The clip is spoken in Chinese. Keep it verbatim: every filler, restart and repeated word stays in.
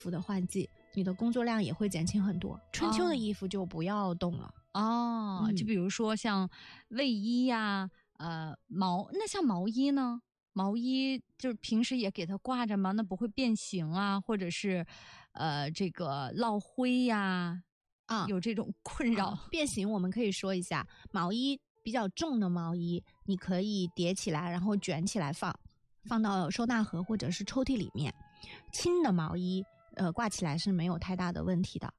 服的换季，你的工作量也会减轻很多。春秋的衣服就不要动了。 哦， 嗯、 就比如说像卫衣呀、呃毛，那像毛衣呢？毛衣就是平时也给它挂着吗？那不会变形啊，或者是呃这个落灰呀、 啊， 有这种困扰、 啊。变形我们可以说一下，毛衣比较重的毛衣，你可以叠起来，然后卷起来放，放到收纳盒或者是抽屉里面。轻的毛衣，呃，挂起来是没有太大的问题的。